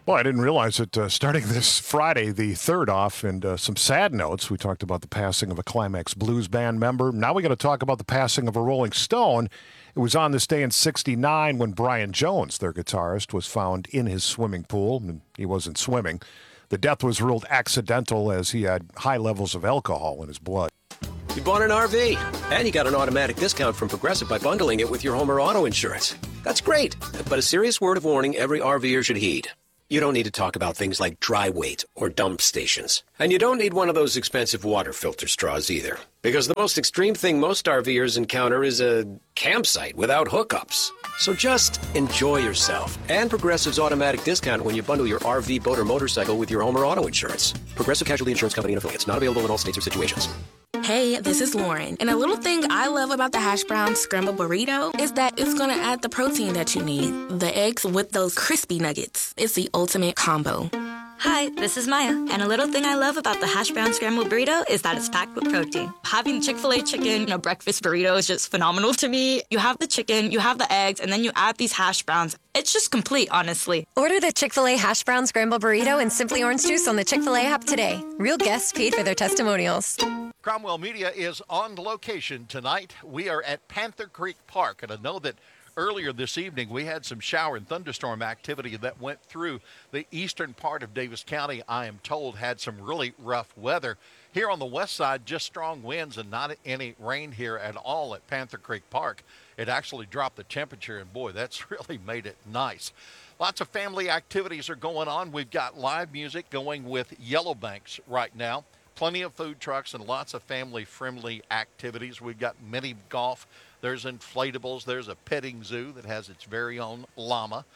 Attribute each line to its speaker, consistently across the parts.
Speaker 1: Well, I didn't realize it. Starting this Friday, the 3rd off, and some sad notes. We talked about the passing of a Climax Blues Band member. Now we got to talk about the passing of a Rolling Stone. It was on this day in '69 when Brian Jones, their guitarist, was found in his swimming pool, and he wasn't swimming. The death was ruled accidental as he had high levels of alcohol in his blood.
Speaker 2: You bought an RV, and you got an automatic discount from Progressive by bundling it with your home or auto insurance. That's great, but a serious word of warning every RVer should heed. You don't need to talk about things like dry weight or dump stations. And you don't need one of those expensive water filter straws either. Because the most extreme thing most RVers encounter is a campsite without hookups. So just enjoy yourself. And Progressive's automatic discount when you bundle your RV, boat, or motorcycle with your home or auto insurance. Progressive Casualty Insurance Company and affiliates. Not available in all states or situations.
Speaker 3: Hey, this is Lauren. And a little thing I love about the hash brown scrambled burrito is that it's going to add the protein that you need. The eggs with those crispy nuggets. It's the ultimate combo.
Speaker 4: Hi, this is Maya, and a little thing I love about the hash brown scrambled burrito is that it's packed with protein. Having Chick-fil-A chicken, breakfast burrito is just phenomenal to me. You have the chicken, you have the eggs, and then you add these hash browns. It's just complete, honestly.
Speaker 5: Order the Chick-fil-A hash brown scrambled burrito and Simply Orange Juice on the Chick-fil-A app today. Real guests paid for their testimonials.
Speaker 6: Cromwell Media is on location tonight. We are at Panther Creek Park, and I know that earlier this evening, we had some shower and thunderstorm activity that went through the eastern part of Davis County. I am told had some really rough weather. Here on the west side, just strong winds and not any rain here at all at Panther Creek Park. It actually dropped the temperature, and boy, that's really made it nice. Lots of family activities are going on. We've got live music going with Yellowbanks right now. Plenty of food trucks and lots of family-friendly activities. We've got mini golf. There's inflatables. There's a petting zoo that has its very own llama.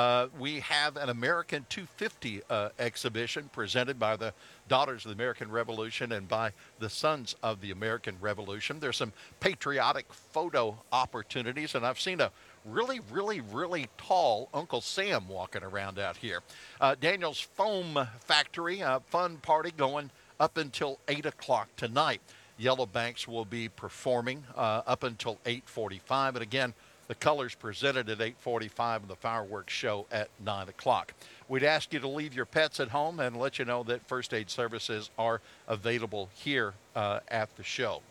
Speaker 6: We have an American 250 exhibition presented by the Daughters of the American Revolution and by the Sons of the American Revolution. There's some patriotic photo opportunities, and I've seen a really, really, really tall Uncle Sam walking around out here. Daniel's Foam Factory, fun party going up until 8 o'clock tonight. Yellowbanks will be performing up until 8:45. And again, the colors presented at 8:45 and the fireworks show at 9 o'clock. We'd ask you to leave your pets at home and let you know that first aid services are available here at the show.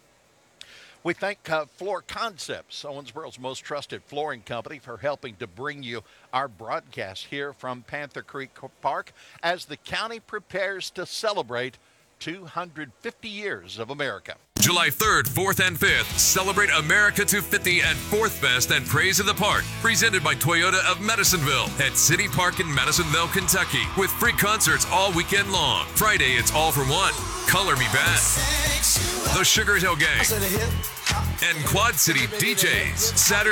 Speaker 6: We thank Floor Concepts, Owensboro's most trusted flooring company, for helping to bring you our broadcast here from Panther Creek Park as the county prepares to celebrate 250 years of America.
Speaker 7: July 3rd, 4th, and 5th, celebrate America 250 at 4th Fest and Praise of the Park, presented by Toyota of Madisonville at City Park in Madisonville, Kentucky, with free concerts all weekend long. Friday, it's all for one. Color Me Bad, the Sugar Hill Gang, and Quad City DJs. Saturday